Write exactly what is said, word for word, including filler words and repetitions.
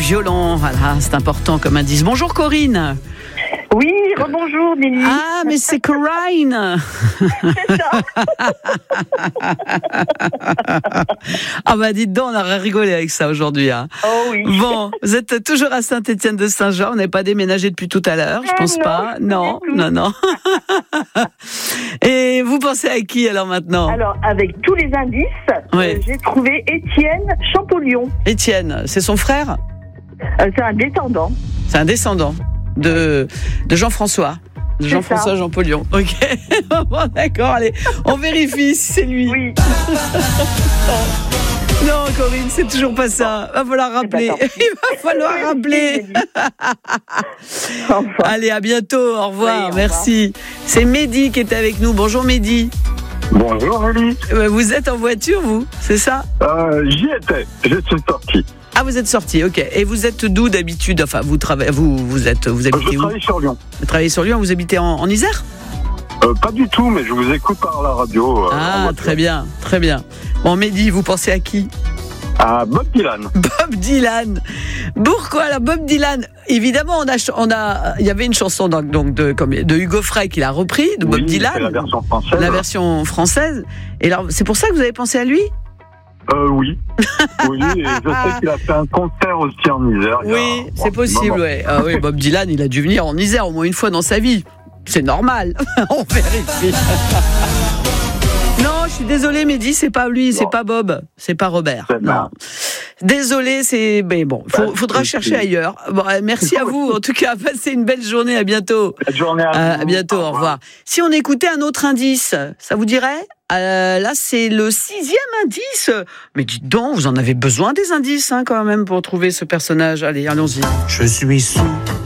violon. Voilà, c'est important comme indice. Bonjour Corinne. Oui, rebonjour Nelly. Ah, mais c'est Corinne. C'est ça. Ah bah dites donc, on a rigolé avec ça aujourd'hui. Hein. Oh oui. Bon, vous êtes toujours à Saint-Étienne-de-Saint-Jean, vous n'avez pas déménagé depuis tout à l'heure, je Ah, pense non, pas. Non, du tout. non, non. Et vous pensez à qui alors maintenant? Alors, avec tous les indices, Oui. euh, j'ai trouvé Étienne Champollion. Étienne, c'est son frère? Euh, c'est un descendant. C'est un descendant de, de Jean-François. De C'est Jean-François ça. Champollion. Ok. Bon, d'accord, allez, on vérifie si c'est lui. Oui. Non, Corinne, c'est toujours pas ça. Va falloir rappeler. tant pis. Il va falloir rappeler. Enfin. Allez, à bientôt. Au revoir. Oui, au Merci. C'est Mehdi qui est avec nous. Bonjour Mehdi. Bonjour Ellie. Euh, Vous êtes en voiture, vous? C'est ça? Euh, j'y étais, je suis sorti. Ah, vous êtes sorti, ok. Et vous êtes d'où d'habitude? Enfin, vous travaillez, vous, vous êtes, vous Je habitez où? travaille sur Lyon. Vous travaillez sur Lyon. Vous habitez en, en Isère? Euh, pas du tout, mais je vous écoute par la radio. Euh, en Ah, voiture. très bien, très bien. Bon, Mehdi, vous pensez à qui? À Bob Dylan. Bob Dylan. Pourquoi là, Bob Dylan? Évidemment, on a, ch- on a, il y avait une chanson donc, donc de, comme, de Hugo Frey qui l'a repris, de Bob Oui, Dylan. c'est la version française. La version française. Et alors, c'est pour ça que vous avez pensé à lui? Euh, oui. Oui, et je sais qu'il a fait un concert aussi en Isère. il y a Oui, un c'est petit possible, moment. ouais. Ah oui, Bob Dylan, il a dû venir en Isère au moins une fois dans sa vie. C'est normal. On vérifie. Non, je suis désolée, Mehdi, c'est pas lui, c'est Bon. pas Bob, c'est pas Robert. C'est Non. bien. Désolé, c'est. Mais bon, Pas faut, de faudra souci. chercher ailleurs. Bon, euh, merci à vous. En tout cas, passez une belle journée. À bientôt. Bonne journée à Euh, vous. à bientôt. Au revoir. Si on écoutait un autre indice, ça vous dirait? Euh, là, c'est le sixième indice. Mais dites donc, vous en avez besoin des indices, hein, quand même, pour trouver ce personnage. Allez, allons-y. Je suis sous